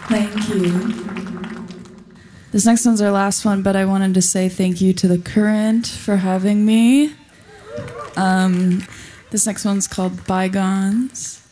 Thank you. This next one's our last one, but I wanted to say thank you to The Current for having me. This next one's called Bygones.